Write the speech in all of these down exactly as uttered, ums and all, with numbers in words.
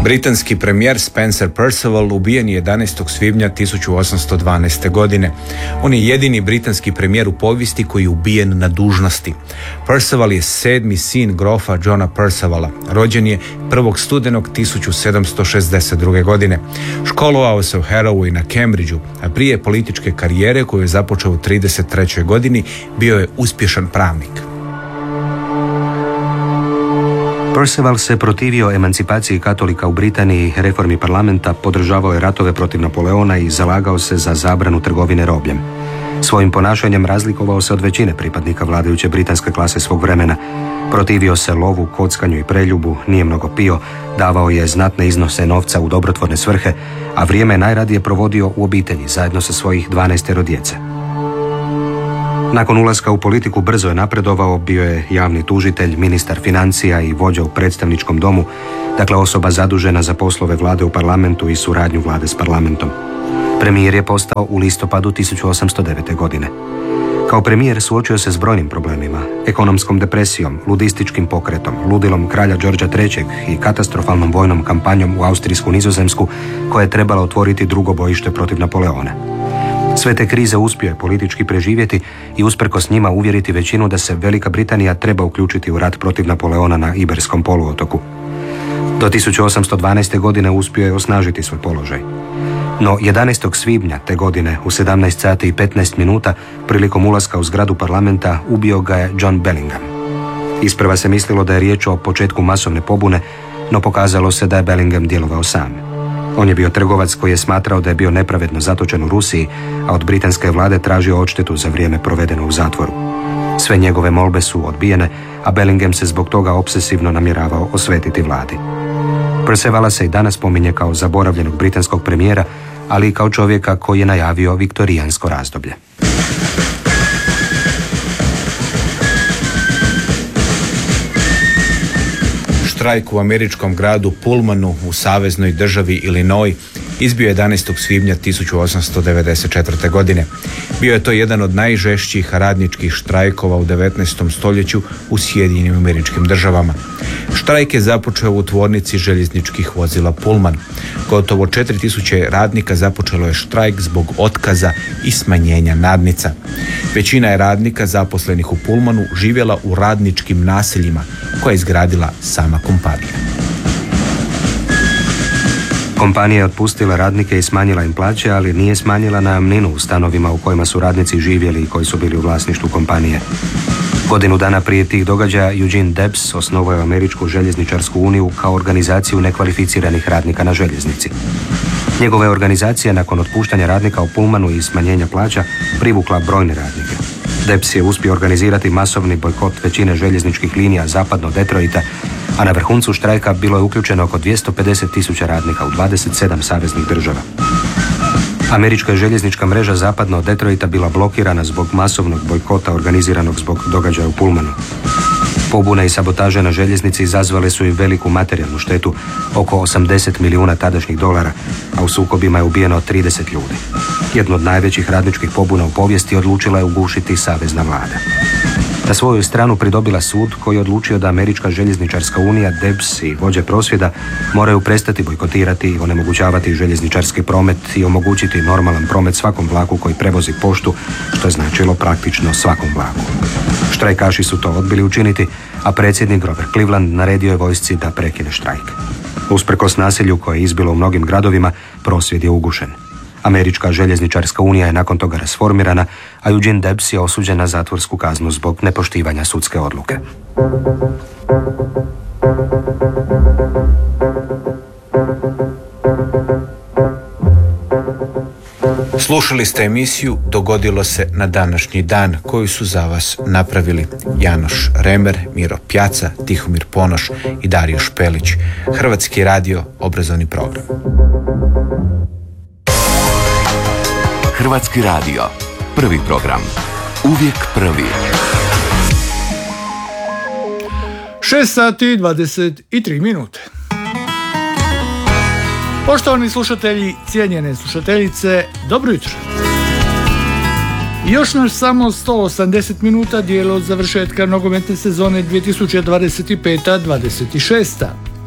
Britanski premijer Spencer Perceval ubijen je jedanaestog svibnja tisuću osamsto dvanaeste. godine. On je jedini britanski premijer u povijesti koji je ubijen na dužnosti. Perceval je sedmi sin grofa Johna Percevala. Rođen je prvog studenog tisuću sedamsto šezdeset druge. godine. Školovao se u Harrowu i na Cambridgeu, a prije političke karijere koju je započeo u trideset trećoj. godini bio je uspješan pravnik. Perceval se protivio emancipaciji katolika u Britaniji, reformi parlamenta, podržavao je ratove protiv Napoleona i zalagao se za zabranu trgovine robljem. Svojim ponašanjem razlikovao se od većine pripadnika vladajuće britanske klase svog vremena. Protivio se lovu, kockanju i preljubu, nije mnogo pio, davao je znatne iznose novca u dobrotvorne svrhe, a vrijeme najradije provodio u obitelji zajedno sa svojih dvanaestero djece. Nakon ulaska u politiku brzo je napredovao, bio je javni tužitelj, ministar financija i vođa u predstavničkom domu, dakle osoba zadužena za poslove vlade u parlamentu i suradnju vlade s parlamentom. Premijer je postao u listopadu tisuću osamsto devete. godine. Kao premijer suočio se s brojnim problemima, ekonomskom depresijom, ludističkim pokretom, ludilom kralja Đorđa trećeg. i katastrofalnom vojnom kampanjom u austrijsku Nizozemsku koja je trebala otvoriti drugo bojište protiv Napoleona. Sve te krize uspio je politički preživjeti i usprkos njima uvjeriti većinu da se Velika Britanija treba uključiti u rat protiv Napoleona na Iberskom poluotoku. Do tisuću osamsto dvanaeste. godine uspio je osnažiti svoj položaj. No jedanaestog svibnja te godine u sedamnaest sati i petnaest minuta prilikom ulaska u zgradu parlamenta ubio ga je John Bellingham. Isprva se mislilo da je riječ o početku masovne pobune, no pokazalo se da je Bellingham djelovao sam. On je bio trgovac koji je smatrao da je bio nepravedno zatočen u Rusiji, a od britanske vlade tražio odštetu za vrijeme provedeno u zatvoru. Sve njegove molbe su odbijene, a Bellingham se zbog toga obsesivno namjeravao osvetiti vladi. Percevala se i danas spominje kao zaboravljenog britanskog premijera, ali i kao čovjeka koji je najavio viktorijansko razdoblje. Štrajk u američkom gradu Pullmanu u saveznoj državi Illinois izbio jedanaestog svibnja tisuću osamsto devedeset četvrte. godine. Bio je to jedan od najžešćih radničkih štrajkova u devetnaestom stoljeću u Sjedinjenim Američkim Državama. Štrajk je započeo u tvornici željezničkih vozila Pullman. Gotovo četiri tisuće radnika započelo je štrajk zbog otkaza i smanjenja nadnica. Većina je radnika zaposlenih u Pullmanu živjela u radničkim naseljima koje je izgradila sama kompanija. Kompanija je otpustila radnike i smanjila im plaće, ali nije smanjila najamninu u stanovima u kojima su radnici živjeli i koji su bili u vlasništvu kompanije. Godinu dana prije tih događaja Eugene Debs osnovao je Američku željezničarsku uniju kao organizaciju nekvalificiranih radnika na željeznici. Njegova je organizacija nakon otpuštanja radnika u Pullmanu i smanjenja plaća privukla brojne radnike. Debs je uspio organizirati masovni bojkot većine željezničkih linija zapadno od Detroita, a na vrhuncu štrajka bilo je uključeno oko dvjesto pedeset tisuća radnika u dvadeset sedam saveznih država. Američka je željeznička mreža zapadno od Detroita bila blokirana zbog masovnog bojkota organiziranog zbog događaja u Pullmanu. Pobune i sabotaže na željeznici izazvale su i veliku materijalnu štetu, oko osamdeset milijuna tadašnjih dolara, a u sukobima je ubijeno trideset ljudi. Jednu od najvećih radničkih pobuna u povijesti odlučila je ugušiti savezna vlada. Na svoju stranu pridobila sud koji je odlučio da Američka željezničarska unija, Debs i vođe prosvjeda moraju prestati bojkotirati i onemogućavati željezničarski promet i omogućiti normalan promet svakom vlaku koji prevozi poštu, što je značilo praktično svakom vlaku. Štrajkaši su to odbili učiniti, a predsjednik Grover Cleveland naredio je vojsci da prekine štrajk. Usprkos nasilju koje je izbilo u mnogim gradovima, prosvjed je ugušen. Američka željezničarska unija je nakon toga rasformirana, a Eugene Debs je osuđen na zatvorsku kaznu zbog nepoštivanja sudske odluke. Slušali ste emisiju Dogodilo se na današnji dan, koju su za vas napravili Janoš Remer, Miro Pjaca, Tihomir Ponoš i Dario Špelić. Hrvatski radio, obrazovni program. Hrvatski radio, prvi program, uvijek prvi. šest sati dvadeset tri minute. Poštovani slušatelji, cijenjene slušateljice, dobro jutro. Još nas samo sto osamdeset minuta dijelo od završetka nogometne sezone dvije tisuće dvadeset pet dvadeset šest.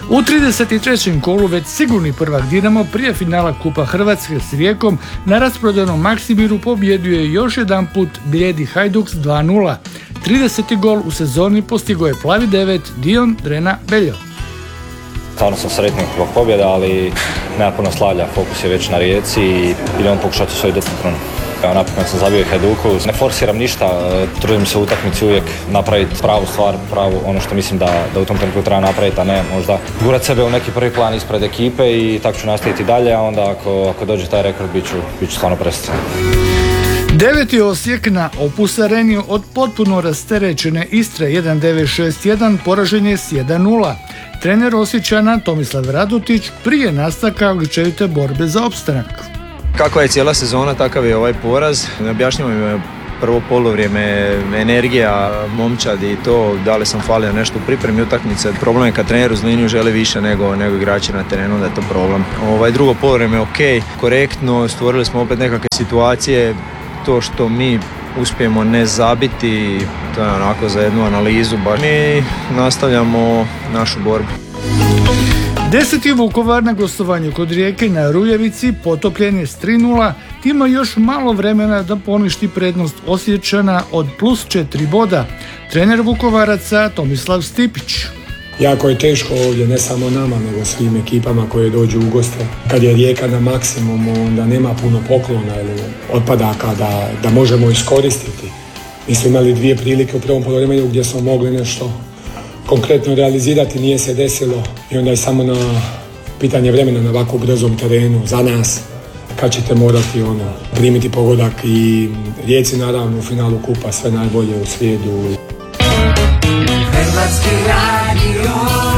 U trideset trećem kolu već sigurni prvak Dinamo prije finala Kupa Hrvatske s Rijekom na rasprodanom Maksimiru pobjedio je još jedan put blijedi Hajduk s dva nula. trideseti gol u sezoni postigao je plavi devet Dion Drena Beljo. Stvarno sam sretni zbog pobjeda, ali nema puno slavlja, fokus je već na Rijeci i idemo pokušati svoj desetljetnu. Evo, napokon sam zabio Hajduku, ne forsiram ništa, trudim se u utakmici uvijek napraviti pravu stvar, pravu ono što mislim da, da u tom trenutku treba napraviti, a ne možda gurat sebe u neki prvi plan ispred ekipe i tako ću nastaviti dalje, a onda ako, ako dođe taj rekord bit ću, bit ću stvarno presretan. Deveti Osijek na Opus Areni od potpuno rasterećene Istre jedan devet šest jedan poražen je s jedan nula. Trener Osječana Tomislav Radutić prije nastavka grčevite borbe za opstanak. Kakva je cijela sezona, takav je ovaj poraz. Ne objašnjavam mi prvo polovrijeme, energija, momčadi i to, da li sam falio nešto u pripremi utakmice. Problem je kad trener uz liniju želi više nego, nego igrači na terenu, da je to problem. Ovaj drugo polovrijeme je ok, korektno, stvorili smo opet nekakve situacije. To što mi uspijemo ne zabiti, to je onako za jednu analizu. Mi nastavljamo našu borbu. Deseti Vukovar na gostovanju kod Rijeke na Rujevici potopljen je s tri nula, ima još malo vremena da poništi prednost Osječana od plus četiri boda. Trener Vukovaraca Tomislav Stipić. Jako je teško ovdje, ne samo nama, nego svim ekipama koje dođu u goste. Kad je Rijeka na maksimumu, onda nema puno poklona ili otpadaka da, da možemo iskoristiti. Mi smo imali dvije prilike u prvom poluvremenu gdje smo mogli nešto konkretno realizirati, nije se desilo i onda je samo na pitanje vremena na ovako brzom terenu za nas kad ćete morati ono, primiti pogodak i Rijeci naravno u finalu Kupa sve najbolje u svijetu. Hrvatski radio.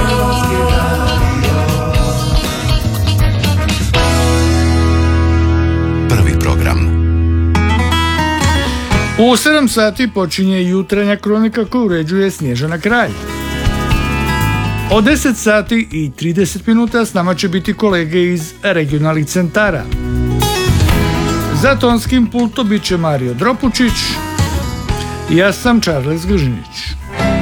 Prvi program. U sedam sati počinje jutarnja kronika koju uređuje Snježana Kralj. Od deset sati i trideset minuta s nama će biti kolege iz regionalnih centara. Za tonskim pultom bit će Mario Dropučić i ja sam Charles Gržinić.